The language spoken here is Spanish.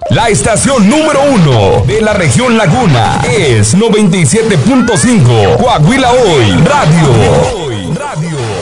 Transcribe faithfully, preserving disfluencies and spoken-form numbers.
La estación número uno de la región Laguna es noventa y siete punto cinco Coahuila Hoy Radio. Radio.